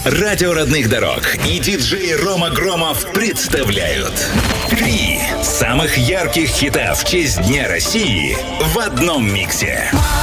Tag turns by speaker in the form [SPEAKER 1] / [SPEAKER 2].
[SPEAKER 1] Радио родных дорог и диджей Рома Громов представляют 3 самых ярких хита в честь Дня России в одном миксе.